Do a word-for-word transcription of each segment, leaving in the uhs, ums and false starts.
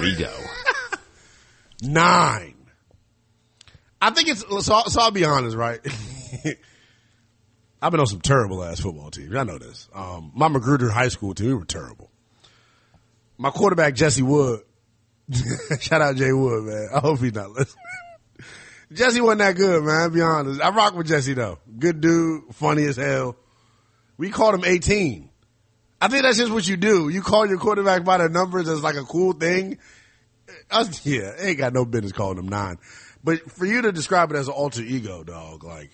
ego? Nine. I think it's, so, so I'll be honest, right? I've been on some terrible ass football teams. I know this. Um, my Magruder high school team, we were terrible. My quarterback, Jesse Wood. Shout out Jay Wood, man. I hope he's not listening. Jesse wasn't that good, man. I'll be honest. I rock with Jesse though. Good dude, funny as hell. We called him eighteen. I think that's just what you do. You call your quarterback by their numbers as like a cool thing. Us, yeah, ain't got no business calling him nine. But for you to describe it as an alter ego, dog, like,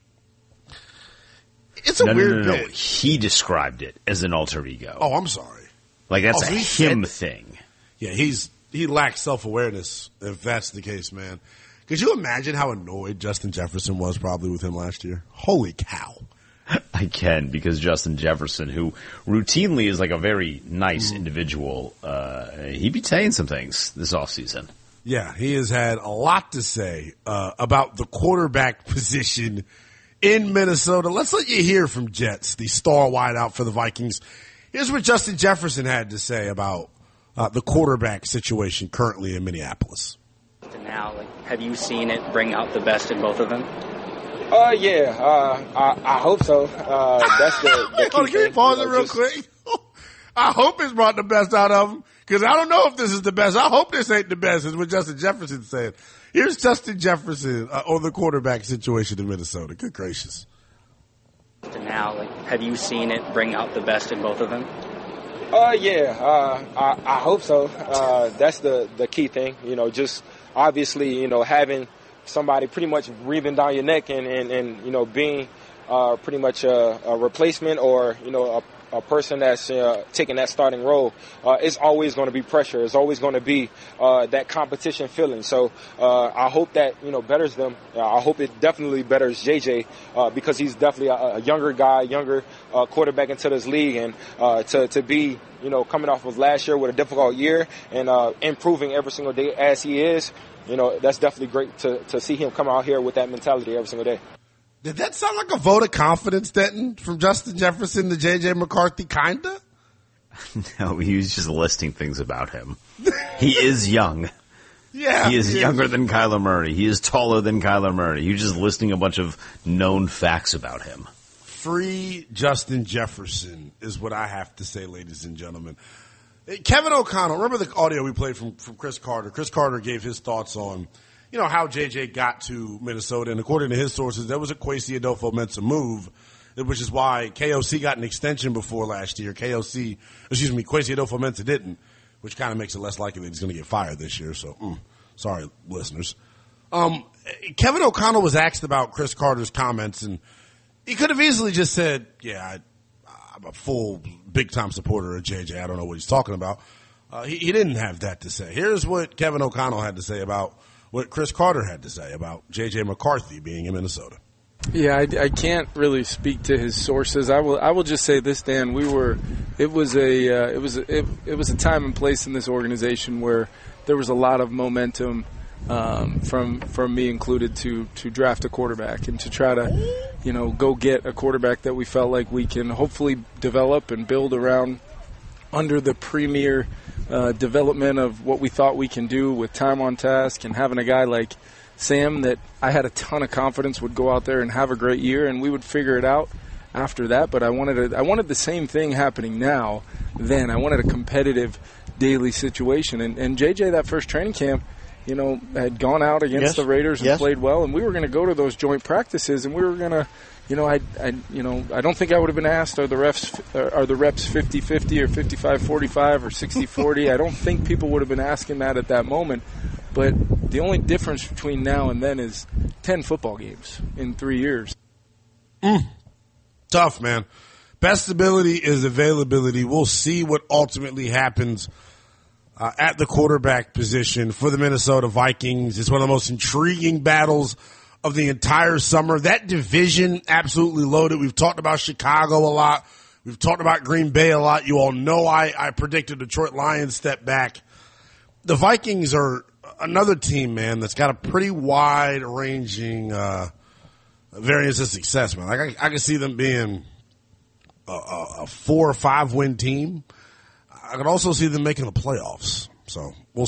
it's a no, weird no, no, no. bit. He described it as an alter ego. Oh, I'm sorry. Like that's oh, so a him thing. Yeah, he's he lacks self-awareness if that's the case, man. Could you imagine how annoyed Justin Jefferson was probably with him last year? Holy cow. I can, because Justin Jefferson, who routinely is like a very nice individual, uh, he be saying some things this offseason. Yeah, he has had a lot to say uh, about the quarterback position in Minnesota. Let's let you hear from Jets, the star wideout for the Vikings. Here's what Justin Jefferson had to say about uh, the quarterback situation currently in Minneapolis. Now, like, have you seen it bring out the best in both of them? Uh, yeah, uh, I, I hope so. Uh, that's the, the key Hold on, can we thing, pause you it know, real just, quick? I hope it's brought the best out of him, because I don't know if this is the best. I hope this ain't the best, is what Justin Jefferson said. Here's Justin Jefferson uh, on the quarterback situation in Minnesota. Good gracious. Now, like, have you seen it bring out the best in both of them? Uh, yeah, uh, I, I hope so. Uh, that's the, the key thing, you know, just obviously, you know, having somebody pretty much breathing down your neck and, and, and you know, being uh, pretty much a, a replacement or, you know, a a person that's uh, taking that starting role, uh, it's always going to be pressure. It's always going to be uh, that competition feeling. So uh, I hope that, you know, betters them. Uh, I hope it definitely betters J J uh, because he's definitely a, a younger guy, younger uh, quarterback into this league. And uh, to, to be, you know, coming off of last year with a difficult year and uh, improving every single day as he is, you know, that's definitely great to, to see him come out here with that mentality every single day. Did that sound like a vote of confidence, Denton, from Justin Jefferson to J J McCarthy, kinda? No, he was just listing things about him. He is young. Yeah. He is he younger is. than Kyler Murray. He is taller than Kyler Murray. He was just listing a bunch of known facts about him. Free Justin Jefferson is what I have to say, ladies and gentlemen. Kevin O'Connell, remember the audio we played from, from Chris Carter? Chris Carter gave his thoughts on, you know, how J J got to Minnesota. And according to his sources, there was a Kwesi Adolfo-Mensah move, which is why K O C got an extension before last year. K O C, excuse me, Kwesi Adolfo-Mensah didn't, which kind of makes it less likely that he's going to get fired this year. So, mm, sorry, listeners. Um, Kevin O'Connell was asked about Chris Carter's comments, and he could have easily just said, yeah, I, I'm a full big-time supporter of J J. I don't know what he's talking about. Uh, he, he didn't have that to say. Here's what Kevin O'Connell had to say about what Chris Carter had to say about J J McCarthy being in Minnesota. Yeah, I, I can't really speak to his sources. I will. I will just say this, Dan. We were. It was a. Uh, it was. A, it, it was a time and place in this organization where there was a lot of momentum, um, from from me included, to to draft a quarterback and to try to, you know, go get a quarterback that we felt like we can hopefully develop and build around under the premier uh, development of what we thought we can do with time on task and having a guy like Sam that I had a ton of confidence would go out there and have a great year, and we would figure it out after that. But I wanted a, I wanted the same thing happening now. Then I wanted a competitive daily situation, and, and J J that first training camp, you know, had gone out against yes. the Raiders and yes. played well, and we were going to go to those joint practices, and we were going to. You know, I, I, you know, I don't think I would have been asked, are the refs, are the reps fifty-fifty or fifty-five forty-five or sixty forty? I don't think people would have been asking that at that moment. But the only difference between now and then is ten football games in three years. Mm. Tough, man. Best ability is availability. We'll see what ultimately happens uh, at the quarterback position for the Minnesota Vikings. It's one of the most intriguing battles of the entire summer. That division absolutely loaded. We've talked about Chicago a lot. We've talked about Green Bay a lot. You all know I, I predicted Detroit Lions step back. The Vikings are another team, man, that's got a pretty wide ranging uh, variance of success, man. Like I, I can see them being a, a, a four or five win team. I could also see them making the playoffs. So we'll